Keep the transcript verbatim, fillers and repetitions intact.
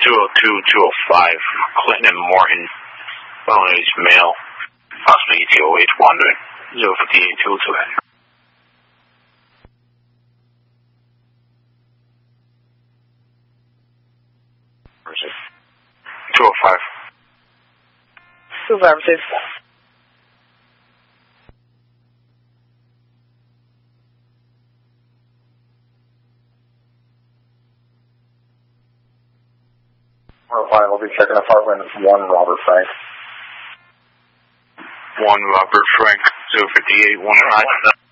two oh two, two oh five, Clinton and Morton, Illinois male, possibly E T O H, wandering, zero fifty-eight, two oh two. two oh five. two five six. Fine, we'll be checking apartment one, Robert Frank. one, Robert Frank, zero fifty-eight, one,